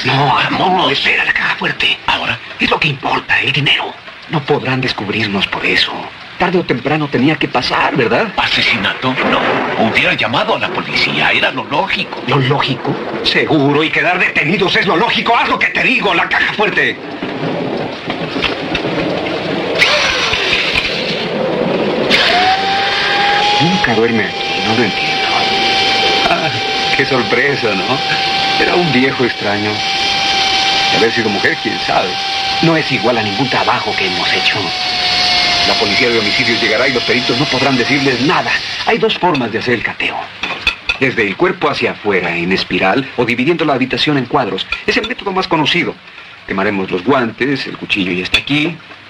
No, espera, la caja fuerte. ¿Ahora? Es lo que importa, el dinero. No podrán descubrirnos por eso. Tarde o temprano tenía que pasar, ¿verdad? ¿Asesinato? No. Hubiera llamado a la policía. Era lo lógico. ¿Lo lógico? Seguro, y quedar detenidos es lo lógico. Haz lo que te digo, la caja fuerte. Nunca duerme aquí, no lo entiendo. Ah, qué sorpresa, ¿no? Era un viejo extraño. De haber sido mujer, quién sabe. No es igual a ningún trabajo que hemos hecho. La policía de homicidios llegará y los peritos no podrán decirles nada. Hay dos formas de hacer el cateo. Desde el cuerpo hacia afuera, en espiral, o dividiendo la habitación en cuadros. Es el método más conocido. Quemaremos los guantes, el cuchillo ya está aquí.